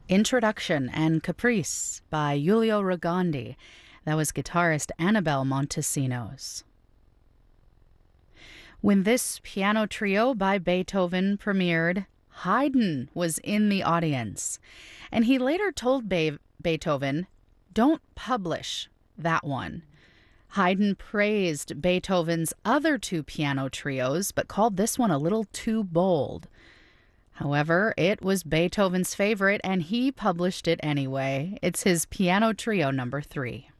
Introduction and Caprice by Giulio Rogondi. That was guitarist Annabelle Montesinos. When this piano trio by Beethoven premiered, Haydn was in the audience, and he later told Beethoven, "Don't publish that one." Haydn praised Beethoven's other two piano trios, but called this one a little too bold. However, it was Beethoven's favorite, and he published it anyway. It's his Piano Trio number 3.